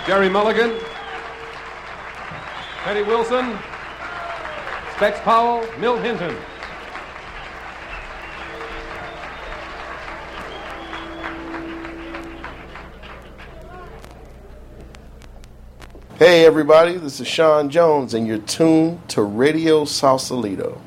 Jerry Mulligan, Teddy Wilson, Specs Powell, Milt Hinton. Hey everybody, this is Sean Jones and you're tuned to Radio Sausalito.